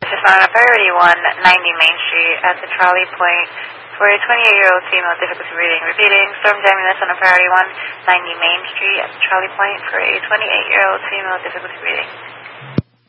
just found on a priority 1, 90 Main Street at the trolley point for a 28-year-old female with difficulty breathing. Repeating, storm damage on a priority 1, 90 Main Street at the trolley point for a 28-year-old female with difficulty breathing.